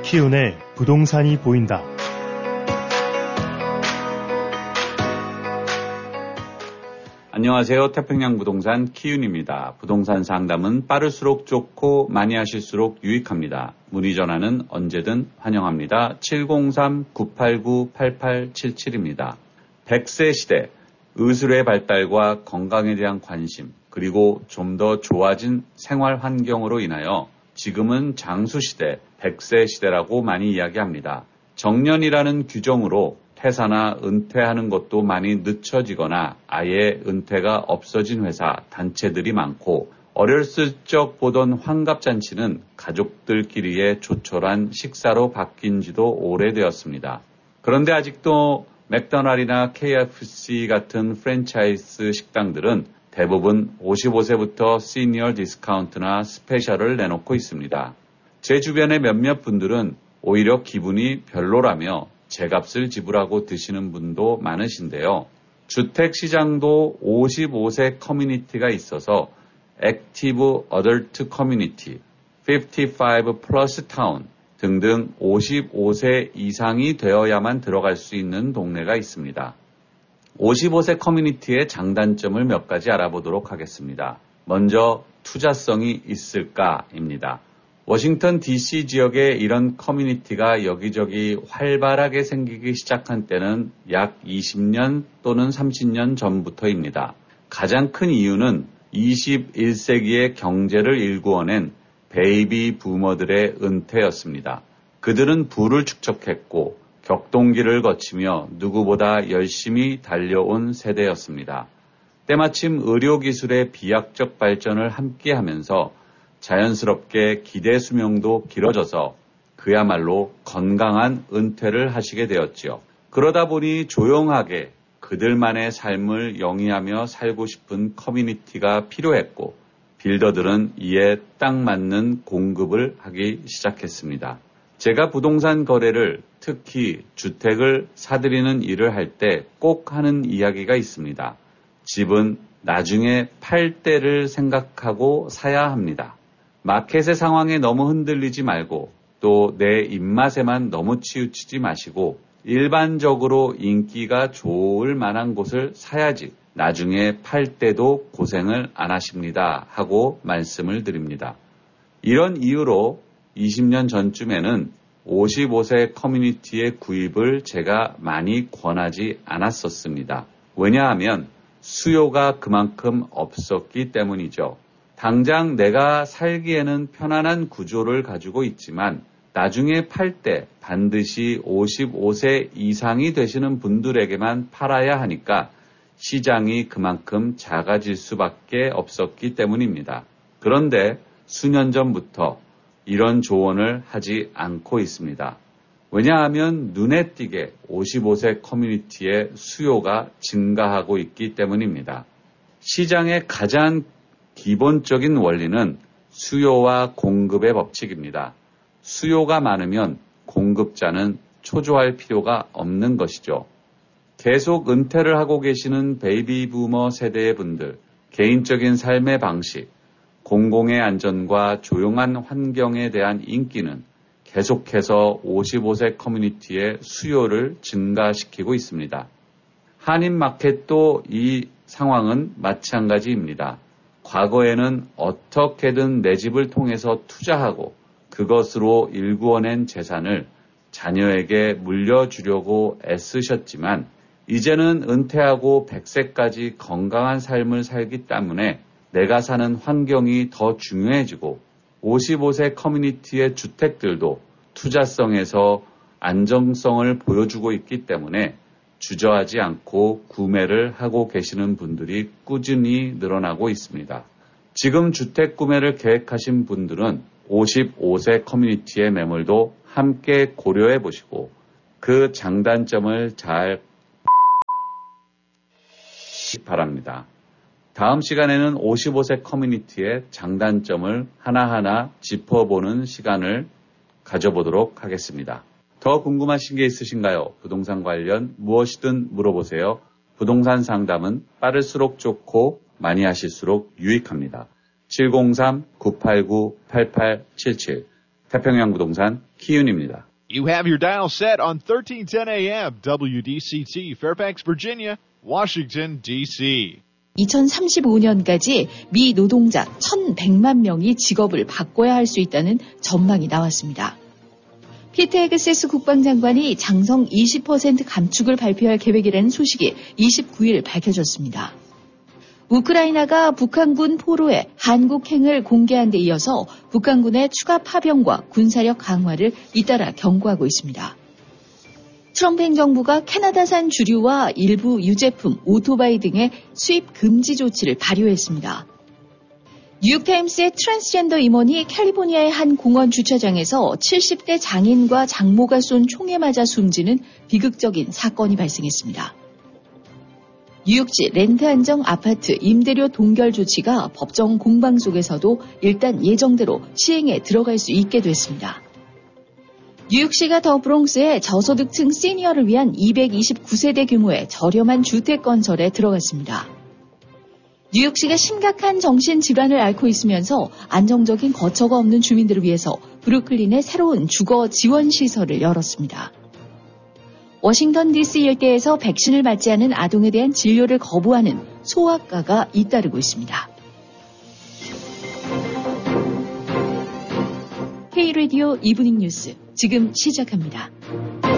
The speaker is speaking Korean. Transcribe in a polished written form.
키운의 부동산이 보인다. 안녕하세요. 태평양 부동산 키운입니다. 부동산 상담은 빠를수록 좋고 많이 하실수록 유익합니다. 문의 전화는 언제든 환영합니다. 703-989-8877입니다. 100세 시대, 의술의 발달과 건강에 대한 관심, 그리고 좀 더 좋아진 생활 환경으로 인하여 지금은 장수시대, 100세 시대라고 많이 이야기합니다. 정년이라는 규정으로 퇴사나 은퇴하는 것도 많이 늦춰지거나 아예 은퇴가 없어진 회사, 단체들이 많고 어렸을 적 보던 환갑잔치는 가족들끼리의 조촐한 식사로 바뀐 지도 오래되었습니다. 그런데 아직도 맥도날드나 KFC 같은 프랜차이즈 식당들은 대부분 55세부터 시니어 디스카운트나 스페셜을 내놓고 있습니다. 제 주변의 몇몇 분들은 오히려 기분이 별로라며 제값을 지불하고 드시는 분도 많으신데요. 주택시장도 55세 커뮤니티가 있어서 액티브 어덜트 커뮤니티, 55 플러스 타운 등등 55세 이상이 되어야만 들어갈 수 있는 동네가 있습니다. 55세 커뮤니티의 장단점을 몇 가지 알아보도록 하겠습니다. 먼저 투자성이 있을까입니다. 워싱턴 DC 지역에 이런 커뮤니티가 여기저기 활발하게 생기기 시작한 때는 약 20년 또는 30년 전부터입니다. 가장 큰 이유는 21세기의 경제를 일구어낸 베이비 부머들의 은퇴였습니다. 그들은 부를 축적했고 격동기를 거치며 누구보다 열심히 달려온 세대였습니다. 때마침 의료기술의 비약적 발전을 함께하면서 자연스럽게 기대 수명도 길어져서 그야말로 건강한 은퇴를 하시게 되었지요. 그러다 보니 조용하게 그들만의 삶을 영위하며 살고 싶은 커뮤니티가 필요했고 빌더들은 이에 딱 맞는 공급을 하기 시작했습니다. 제가 부동산 거래를 특히 주택을 사들이는 일을 할 때 꼭 하는 이야기가 있습니다. 집은 나중에 팔 때를 생각하고 사야 합니다. 마켓의 상황에 너무 흔들리지 말고 또 내 입맛에만 너무 치우치지 마시고 일반적으로 인기가 좋을 만한 곳을 사야지 나중에 팔 때도 고생을 안 하십니다 하고 말씀을 드립니다. 이런 이유로 20년 전쯤에는 55세 커뮤니티의 구입을 제가 많이 권하지 않았었습니다. 왜냐하면 수요가 그만큼 없었기 때문이죠. 당장 내가 살기에는 편안한 구조를 가지고 있지만 나중에 팔 때 반드시 55세 이상이 되시는 분들에게만 팔아야 하니까 시장이 그만큼 작아질 수밖에 없었기 때문입니다. 그런데 수년 전부터 이런 조언을 하지 않고 있습니다. 왜냐하면 눈에 띄게 55세 커뮤니티의 수요가 증가하고 있기 때문입니다. 시장의 가장 기본적인 원리는 수요와 공급의 법칙입니다. 수요가 많으면 공급자는 초조할 필요가 없는 것이죠. 계속 은퇴를 하고 계시는 베이비 부머 세대의 분들, 개인적인 삶의 방식, 공공의 안전과 조용한 환경에 대한 인기는 계속해서 55세 커뮤니티의 수요를 증가시키고 있습니다. 한인마켓도 이 상황은 마찬가지입니다. 과거에는 어떻게든 내 집을 통해서 투자하고 그것으로 일구어낸 재산을 자녀에게 물려주려고 애쓰셨지만 이제는 은퇴하고 100세까지 건강한 삶을 살기 때문에 내가 사는 환경이 더 중요해지고 55세 커뮤니티의 주택들도 투자성에서 안정성을 보여주고 있기 때문에 주저하지 않고 구매를 하고 계시는 분들이 꾸준히 늘어나고 있습니다. 지금 주택 구매를 계획하신 분들은 55세 커뮤니티의 매물도 함께 고려해 보시고 그 장단점을 잘 바랍니다. 다음 시간에는 55세 커뮤니티의 장단점을 하나하나 짚어보는 시간을 가져보도록 하겠습니다. 더 궁금하신 게 있으신가요? 부동산 관련 무엇이든 물어보세요. 부동산 상담은 빠를수록 좋고 많이 하실수록 유익합니다. 703-989-8877 태평양 부동산 키윤입니다. You have your dial set on 1310 AM WDCT, Fairfax, Virginia, Washington, D.C. 2035년까지 미 노동자 1,100만 명이 직업을 바꿔야 할 수 있다는 전망이 나왔습니다. 피트 헤그세스 국방장관이 장성 20% 감축을 발표할 계획이라는 소식이 29일 밝혀졌습니다. 우크라이나가 북한군 포로의 한국행을 공개한 데 이어서 북한군의 추가 파병과 군사력 강화를 잇따라 경고하고 있습니다. 트럼프 행정부가 캐나다산 주류와 일부 유제품, 오토바이 등의 수입 금지 조치를 발효했습니다. 뉴욕타임스의 트랜스젠더 임원이 캘리포니아의 한 공원 주차장에서 70대 장인과 장모가 쏜 총에 맞아 숨지는 비극적인 사건이 발생했습니다. 뉴욕시 렌트 한정 아파트 임대료 동결 조치가 법정 공방 속에서도 일단 예정대로 시행에 들어갈 수 있게 됐습니다. 뉴욕시가 더 브롱스의 저소득층 시니어를 위한 229세대 규모의 저렴한 주택 건설에 들어갔습니다. 뉴욕시가 심각한 정신질환을 앓고 있으면서 안정적인 거처가 없는 주민들을 위해서 브루클린의 새로운 주거 지원 시설을 열었습니다. 워싱턴 DC 일대에서 백신을 맞지 않은 아동에 대한 진료를 거부하는 소아과가 잇따르고 있습니다. K-라디오 이브닝 뉴스 지금 시작합니다.